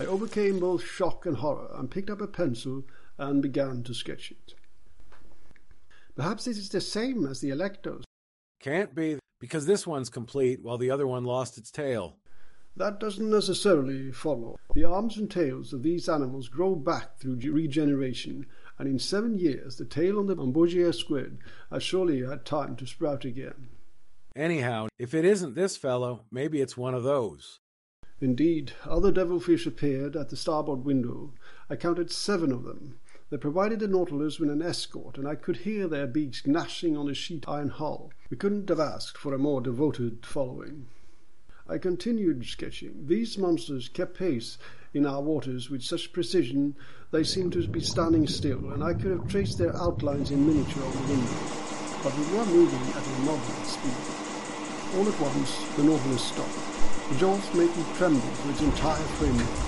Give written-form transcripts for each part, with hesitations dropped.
I overcame both shock and horror and picked up a pencil and began to sketch it. Perhaps this is the same as the Alectos. Can't be, because this one's complete while the other one lost its tail. That doesn't necessarily follow. The arms and tails of these animals grow back through regeneration, and in 7 years the tail on the Ambogia squid has surely had time to sprout again. Anyhow, if it isn't this fellow, maybe it's one of those. Indeed, other devilfish appeared at the starboard window. I counted 7 of them. They provided the Nautilus with an escort, and I could hear their beaks gnashing on the sheet iron hull. We couldn't have asked for a more devoted following. I continued sketching. These monsters kept pace in our waters with such precision they seemed to be standing still, and I could have traced their outlines in miniature on the window. But we were moving at a moderate speed. All at once, the Nautilus stopped. The jaws made me tremble for its entire framework.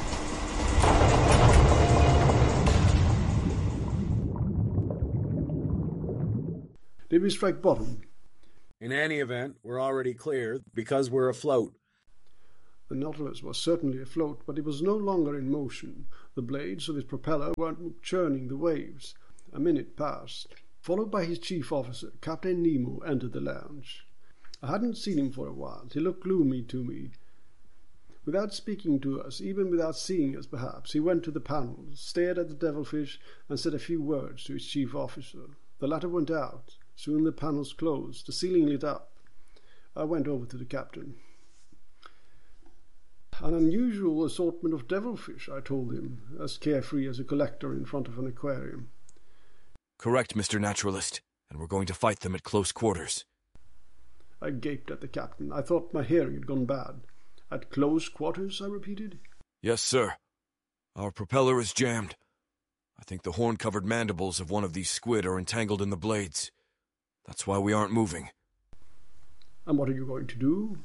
Did we strike bottom? In any event, we're already clear, because we're afloat. The Nautilus was certainly afloat, but it was no longer in motion. The blades of its propeller weren't churning the waves. A minute passed. Followed by his chief officer, Captain Nemo entered the lounge. I hadn't seen him for a while. He looked gloomy to me. Without speaking to us, even without seeing us perhaps, he went to the panel, stared at the devilfish, and said a few words to his chief officer. The latter went out. Soon the panels closed, the ceiling lit up. I went over to the captain. An unusual assortment of devilfish, I told him, as carefree as a collector in front of an aquarium. Correct, Mr. Naturalist, and we're going to fight them at close quarters. I gaped at the captain. I thought my hearing had gone bad. At close quarters, I repeated. Yes, sir. Our propeller is jammed. I think the horn-covered mandibles of one of these squid are entangled in the blades. That's why we aren't moving. And what are you going to do?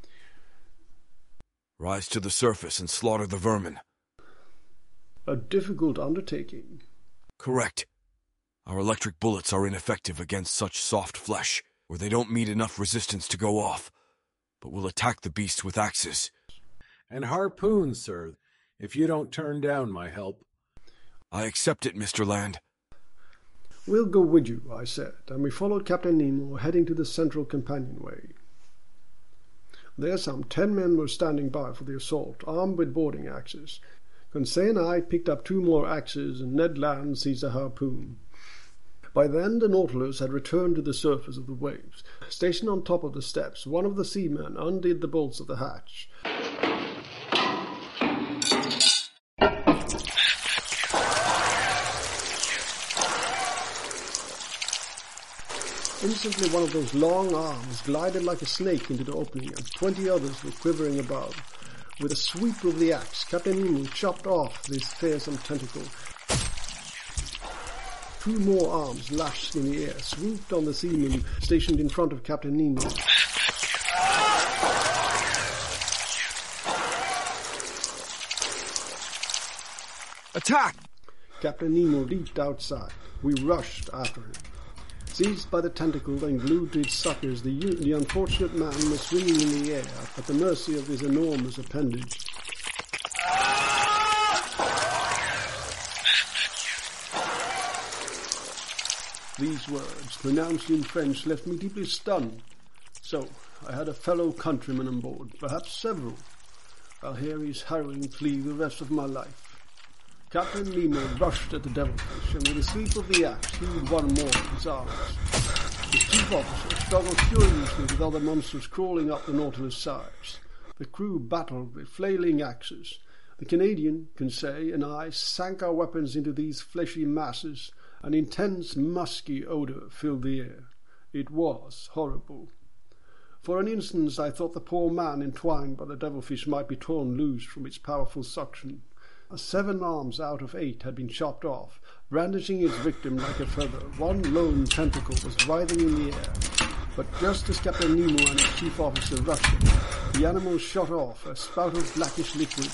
Rise to the surface and slaughter the vermin. A difficult undertaking. Correct. Our electric bullets are ineffective against such soft flesh, where they don't meet enough resistance to go off. But we'll attack the beasts with axes. And harpoons, sir, if you don't turn down my help. I accept it, Mr. Land. We'll go with you, I said, and we followed Captain Nemo, heading to the central companionway. There some 10 men were standing by for the assault, armed with boarding axes. Conseil and I picked up 2 more axes, and Ned Land seized a harpoon. By then the Nautilus had returned to the surface of the waves. Stationed on top of the steps, one of the seamen undid the bolts of the hatch. Instantly one of those long arms glided like a snake into the opening, and 20 others were quivering above. With a sweep of the axe, Captain Nemo chopped off this fearsome tentacle. 2 more arms lashed in the air, swooped on the seaman stationed in front of Captain Nemo. Attack! Captain Nemo leaped outside. We rushed after him. Seized by the tentacle and glued to its suckers, the unfortunate man was swinging in the air at the mercy of his enormous appendage. These words, pronounced in French, left me deeply stunned. So, I had a fellow countryman on board, perhaps several. I'll hear his harrowing plea the rest of my life. Captain Nemo rushed at the devilfish, and with a sweep of the axe hewed one more of his arms. His chief officer struggled furiously with other monsters crawling up the Nautilus' sides. The crew battled with flailing axes. The Canadian, Conseil, and I sank our weapons into these fleshy masses. An intense, musky odour filled the air. It was horrible. For an instant I thought the poor man entwined by the devilfish might be torn loose from its powerful suction. 7 arms out of 8 had been chopped off, brandishing its victim like a feather. One lone tentacle was writhing in the air. But just as Captain Nemo and his chief officer rushed it, the animal shot off a spout of blackish liquid.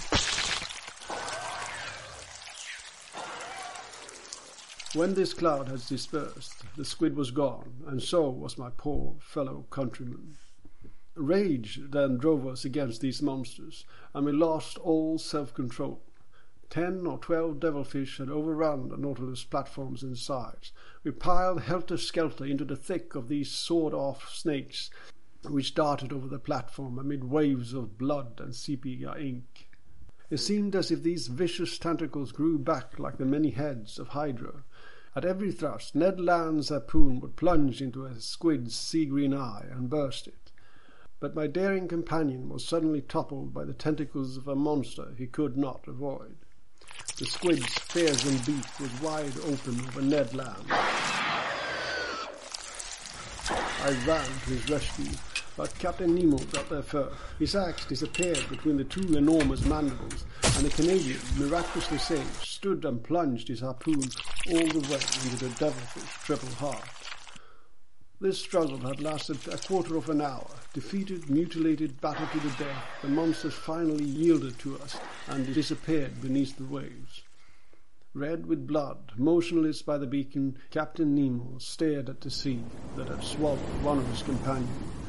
When this cloud had dispersed, the squid was gone, and so was my poor fellow countryman. Rage then drove us against these monsters, and we lost all self-control. 10 or 12 devilfish had overrun the Nautilus platforms and sides. We piled helter-skelter into the thick of these sawed-off snakes, which darted over the platform amid waves of blood and sepia ink. It seemed as if these vicious tentacles grew back like the many heads of Hydra. At every thrust, Ned Land's harpoon would plunge into a squid's sea-green eye and burst it. But my daring companion was suddenly toppled by the tentacles of a monster he could not avoid. The squid's fearsome beak was wide open over Ned Land. I ran to his rescue, but Captain Nemo got there first. His axe disappeared between the two enormous mandibles, and the Canadian, miraculously safe, stood and plunged his harpoon all the way into the devilfish triple heart. This struggle had lasted a quarter of an hour. Defeated, mutilated, battered to the death, the monsters finally yielded to us and disappeared beneath the waves. Red with blood, motionless by the beacon, Captain Nemo stared at the sea that had swallowed one of his companions.